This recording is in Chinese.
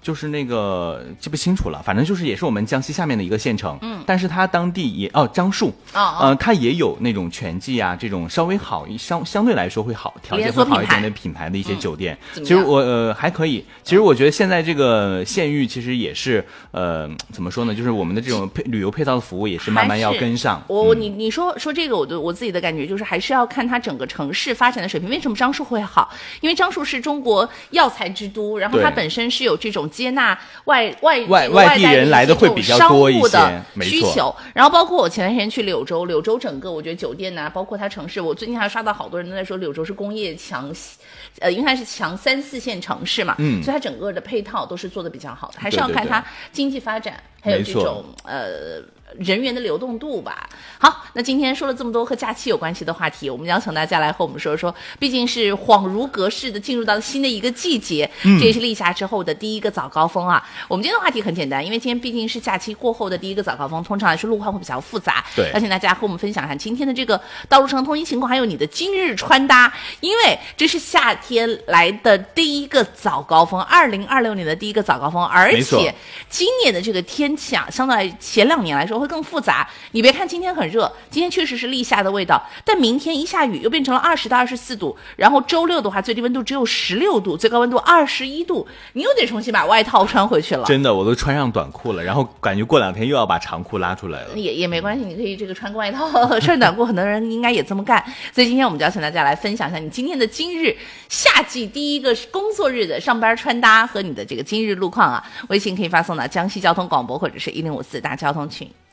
就是那个记不清楚了，反正就是也是我们江西下面的一个县城，但是它当地也樟树，它也有那种全季啊这种稍微好相对来说会好条件会好一点的品牌的一些酒店，其实我还可以，其实我觉得现在这个县域其实也是怎么说呢，就是我们的这种旅游配套的服务也是慢慢要跟上。 你说这个我自己的感觉就是还是要看它整个城市发展的水平。为什么樟树会好？因为樟树是中国药材之都，然后它本身是有这种接纳外地人来的会比较多一些需求。然后包括我前段时间去柳州整个我觉得酒店包括它城市，我最近还刷到好多人都在说柳州是工业强，因为它是强3、4线城市嘛，所以它整个的配套都是做的比较好的，还是要看它经济发展，还有这种人员的流动度吧。好，那今天说了这么多和假期有关系的话题，我们邀请大家来和我们说说，毕竟是恍如隔世的进入到新的一个季节，这也是立夏之后的第一个早高峰啊。我们今天的话题很简单，因为今天毕竟是假期过后的第一个早高峰，通常来说路况会比较复杂， 对， 邀请大家和我们分享一下今天的这个道路上通行情况，还有你的今日穿搭，因为这是夏天来的第一个早高峰，2026年的第一个早高峰，而且今年的这个天气啊，相对前2年来说会更复杂。你别看今天很热，今天确实是立夏的味道，但明天一下雨又变成了20到24度，然后周六的话最低温度只有16度，最高温度21度，你又得重新把外套穿回去了。 真的，我都穿上短裤了，然后感觉过2天又要把长裤拉出来了。 也没关系，你可以这个穿个外套穿短裤，很多人应该也这么干。所以今天我们就要请大家来分享一下你今天的今日夏季第一个工作日的上班穿搭和你的这个今日路况啊。微信可以发送到江西交通广播或者是1054大交通群。